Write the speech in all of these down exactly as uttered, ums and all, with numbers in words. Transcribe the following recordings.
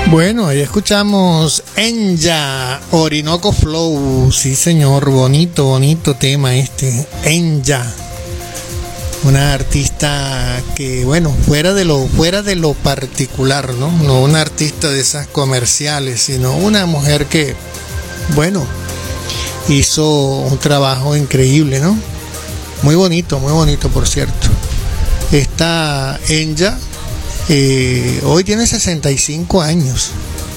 Bueno, ahí escuchamos Enya, Orinoco Flow. Sí, señor, bonito, bonito tema este. Enya, una artista que, bueno, fuera de lo, fuera de lo particular, ¿no? No una artista de esas comerciales, sino una mujer que, bueno, hizo un trabajo increíble, ¿no? Muy bonito, muy bonito, por cierto. Esta Enya Eh, hoy tiene sesenta y cinco años.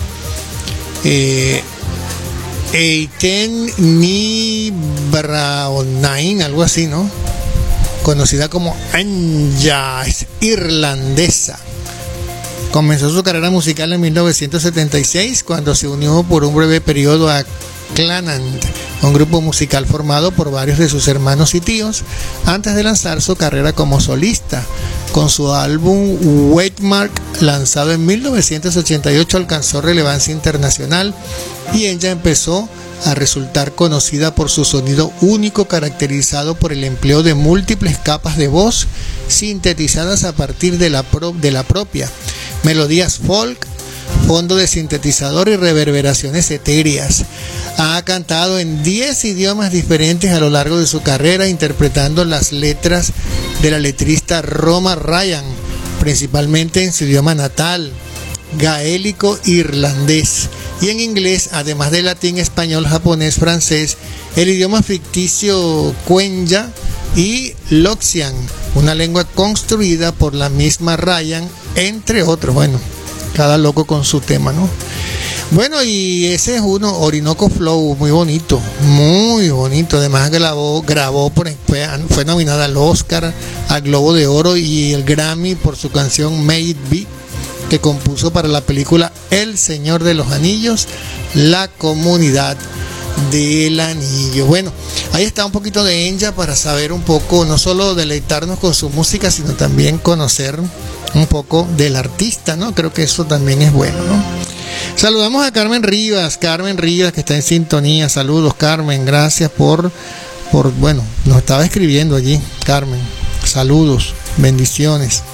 Eh, Eiten Ni Braunain, algo así, ¿no? Conocida como Enya, es irlandesa. Comenzó su carrera musical en mil novecientos setenta y seis cuando se unió por un breve periodo a Clanand, un grupo musical formado por varios de sus hermanos y tíos, antes de lanzar su carrera como solista. Con su álbum Waymark, lanzado en mil novecientos ochenta y ocho, alcanzó relevancia internacional y ella empezó a resultar conocida por su sonido único, caracterizado por el empleo de múltiples capas de voz sintetizadas a partir de la, pro- de la propia, melodías folk, fondo de sintetizador y reverberaciones etéreas. Ha cantado en diez idiomas diferentes a lo largo de su carrera, interpretando las letras de la letrista Roma Ryan, principalmente en su idioma natal, gaélico irlandés, y en inglés, además de latín, español, japonés, francés, el idioma ficticio Quenya y Loxian, una lengua construida por la misma Ryan, entre otros. Bueno, cada loco con su tema, ¿no? Bueno, y ese es uno, Orinoco Flow, muy bonito, muy bonito. Además grabó, grabó por, fue, fue nominada al Oscar, al Globo de Oro y el Grammy por su canción May It Be, que compuso para la película El Señor de los Anillos, La Comunidad del Anillo. Bueno, ahí está un poquito de Enya para saber un poco, no solo deleitarnos con su música, sino también conocer un poco del artista, ¿no? Creo que eso también es bueno, ¿no? Saludamos a Carmen Rivas, Carmen Rivas que está en sintonía. Saludos, Carmen, gracias por, por, bueno, nos estaba escribiendo allí, Carmen. Saludos, bendiciones.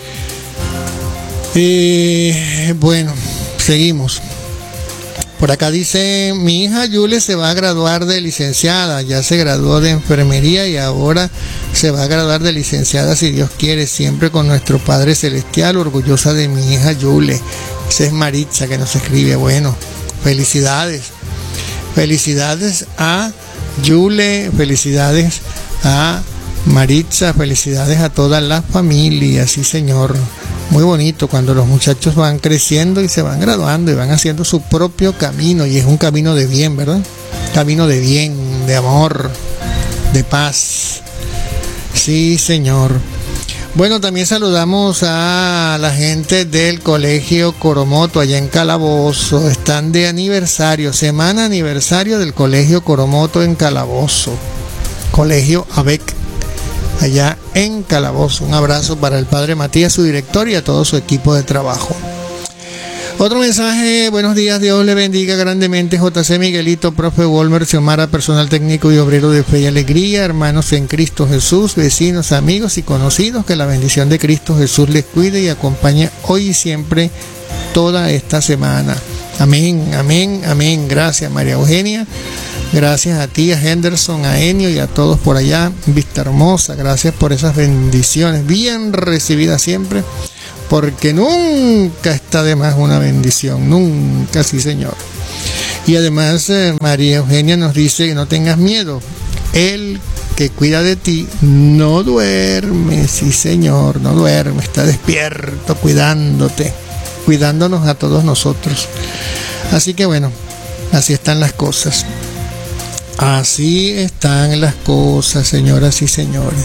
Eh, bueno, seguimos. Por acá dice, mi hija Yule se va a graduar de licenciada, ya se graduó de enfermería y ahora se va a graduar de licenciada si Dios quiere, siempre con nuestro Padre Celestial, orgullosa de mi hija Yule. Esa es Maritza que nos escribe. Bueno, felicidades, felicidades a Yule, felicidades a Maritza, felicidades a toda la familia, sí señor. Muy bonito cuando los muchachos van creciendo y se van graduando y van haciendo su propio camino, y es un camino de bien, ¿verdad? Camino de bien, de amor, de paz. Sí, señor. Bueno, también saludamos a la gente del Colegio Coromoto allá en Calabozo. Están de aniversario, semana aniversario del Colegio Coromoto en Calabozo. Colegio A B E C, allá en Calabozo. Un abrazo para el padre Matías, su director, y a todo su equipo de trabajo. Otro mensaje, buenos días, Dios le bendiga grandemente, J C Miguelito, profe Walmer, Xiomara, personal técnico y obrero de Fe y Alegría, hermanos en Cristo Jesús, vecinos, amigos y conocidos, que la bendición de Cristo Jesús les cuide y acompañe hoy y siempre toda esta semana. Amén, amén, amén. Gracias, María Eugenia. Gracias a ti, a Henderson, a Enio y a todos por allá, Vista Hermosa. Gracias por esas bendiciones, bien recibidas siempre, porque nunca está de más una bendición, nunca, sí señor. Y además eh, María Eugenia nos dice que no tengas miedo, Él que cuida de ti no duerme, sí señor, no duerme, está despierto cuidándote, cuidándonos a todos nosotros. Así que bueno, así están las cosas. Así están las cosas, señoras y señores.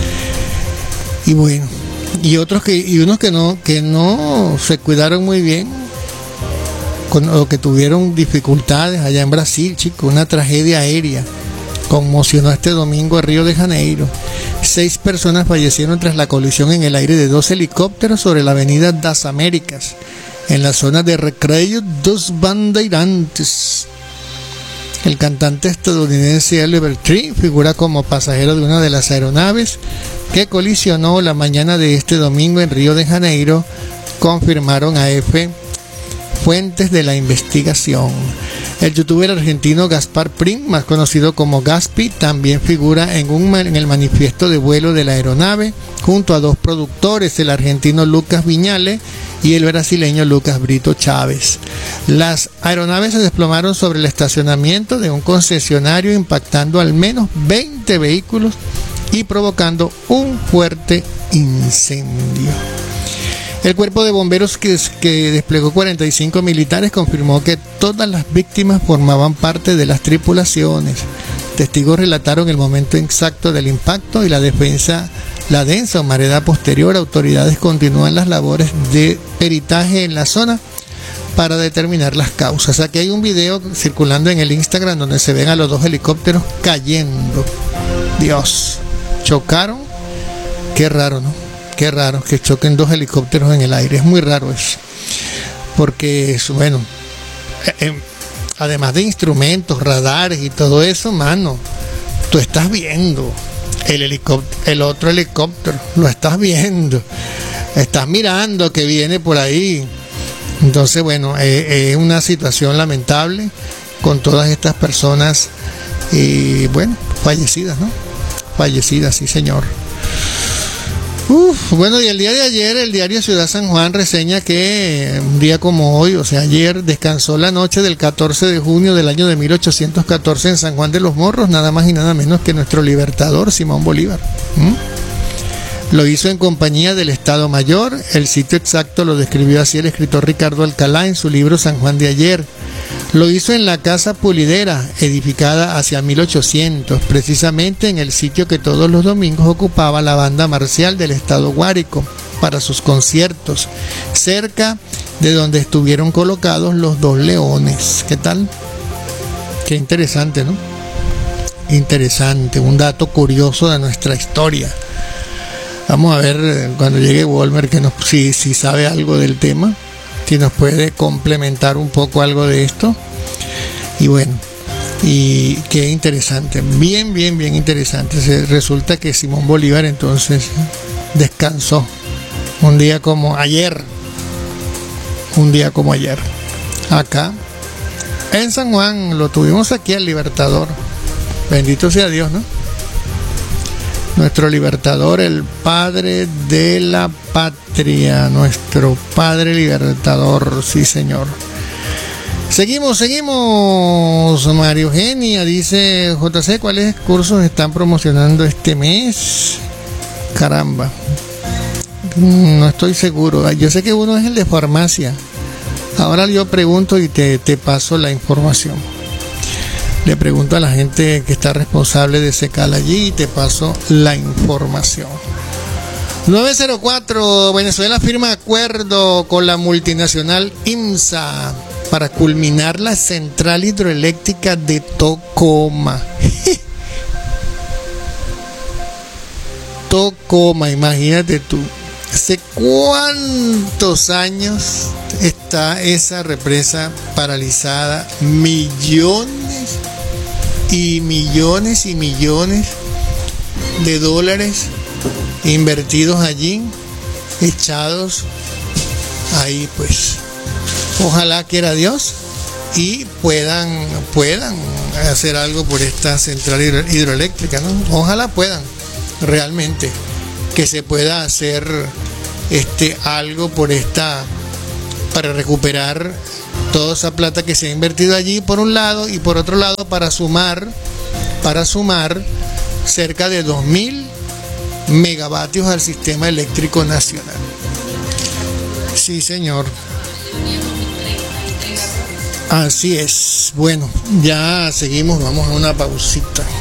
Y bueno, y otros que y unos que no que no se cuidaron muy bien, con, o que tuvieron dificultades allá en Brasil, chicos, una tragedia aérea conmocionó este domingo a Río de Janeiro. Seis personas fallecieron tras la colisión en el aire de dos helicópteros sobre la avenida das Américas, en la zona de Recreio dos Bandeirantes. El cantante estadounidense Oliver Tree figura como pasajero de una de las aeronaves que colisionó la mañana de este domingo en Río de Janeiro, confirmaron a F fuentes de la investigación. El youtuber argentino Gaspar Prim, más conocido como Gaspi, también figura en, un, en el manifiesto de vuelo de la aeronave, junto a dos productores, el argentino Lucas Viñales y el brasileño Lucas Brito Chávez. Las aeronaves se desplomaron sobre el estacionamiento de un concesionario, impactando al menos veinte vehículos y provocando un fuerte incendio. El cuerpo de bomberos que, que desplegó cuarenta y cinco militares confirmó que todas las víctimas formaban parte de las tripulaciones. Testigos relataron el momento exacto del impacto y la defensa, la densa humareda posterior. Autoridades continúan las labores de peritaje en la zona para determinar las causas. Aquí hay un video circulando en el Instagram donde se ven a los dos helicópteros cayendo. Dios, chocaron. Qué raro, ¿no? Qué raro que choquen dos helicópteros en el aire. Es muy raro eso. Porque, bueno, eh, además de instrumentos, radares y todo eso, mano, tú estás viendo el helicóptero, el otro helicóptero, lo estás viendo. Estás mirando que viene por ahí. Entonces, bueno, es eh, eh, una situación lamentable con todas estas personas, y eh, bueno, fallecidas, ¿no? Fallecidas, sí, señor. Uf, bueno, y el día de ayer el diario Ciudad San Juan reseña que un día como hoy, o sea, ayer descansó la noche del catorce de junio del año de mil ochocientos catorce en San Juan de los Morros, nada más y nada menos que nuestro libertador Simón Bolívar. ¿Mm? Lo hizo en compañía del Estado Mayor. El sitio exacto lo describió así el escritor Ricardo Alcalá en su libro San Juan de ayer. Lo hizo en la Casa Pulidera, edificada hacia mil ochocientos, precisamente en el sitio que todos los domingos ocupaba la banda marcial del Estado Guárico para sus conciertos, cerca de donde estuvieron colocados los dos leones. ¿Qué tal? Qué interesante, ¿no? Interesante, un dato curioso de nuestra historia. Vamos a ver cuando llegue Walmer que nos, si, si sabe algo del tema, si nos puede complementar un poco algo de esto. Y bueno, y qué interesante, bien, bien, bien interesante. Se, resulta que Simón Bolívar entonces descansó un día como ayer, un día como ayer, acá en San Juan. Lo tuvimos aquí al Libertador, bendito sea Dios, ¿no? Nuestro Libertador, el padre de la patria, nuestro padre libertador, sí señor. Seguimos, seguimos. María Eugenia dice, J C, ¿cuáles cursos están promocionando este mes? Caramba, no estoy seguro. Yo sé que uno es el de farmacia. Ahora yo pregunto y te, te paso la información. Le pregunto a la gente que está responsable de SECAL allí y te paso la información. nueve cero cuatro, Venezuela firma acuerdo con la multinacional IMSA para culminar la central hidroeléctrica de Tocoma. Tocoma, imagínate tú. ¿Hace cuántos años está esa represa paralizada? Millones y millones y millones de dólares invertidos allí, echados ahí, pues. Ojalá quiera Dios y puedan puedan hacer algo por esta central hidroeléctrica, ¿no? Ojalá puedan realmente que se pueda hacer este algo por esta, para recuperar toda esa plata que se ha invertido allí por un lado, y por otro lado para sumar para sumar cerca de dos mil megavatios al sistema eléctrico nacional. Sí, señor. Así es. Bueno, ya seguimos, vamos a una pausita.